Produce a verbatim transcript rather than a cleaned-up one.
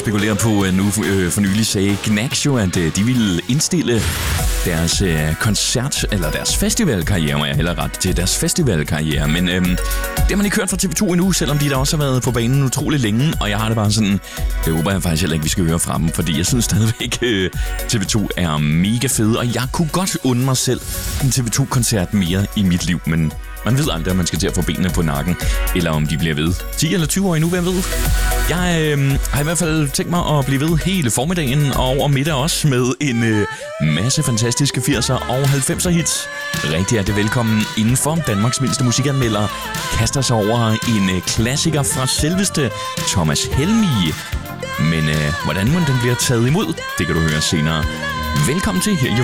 spekulerer på, nu øh, for nylig sagde Gnax jo, at øh, de ville indstille deres øh, koncert, eller deres festivalkarriere, må jeg hellere ret til, deres festivalkarriere. Men øh, det har man ikke hørt fra T V to endnu, selvom de der også har været på banen utrolig længe, og jeg har det bare sådan, det håber jeg faktisk heller ikke, vi skal høre fra dem, fordi jeg synes stadigvæk, øh, T V to er mega fede, og jeg kunne godt unde mig selv en T V to-koncert mere i mit liv, men man ved aldrig, om man skal til at få benene på nakken, eller om de bliver ved ti eller tyve år endnu, hvem ved. Jeg øh, har i hvert fald tænkt mig at blive ved hele formiddagen og over middag også med en øh, masse fantastiske firser og halvfemser hits. Rigtig hjertelig velkommen indenfor. Danmarks mindste musikanmelder kaster sig over en øh, klassiker fra selveste Thomas Helmig. Men øh, hvordan man den bliver taget imod, det kan du høre senere. Velkommen til her.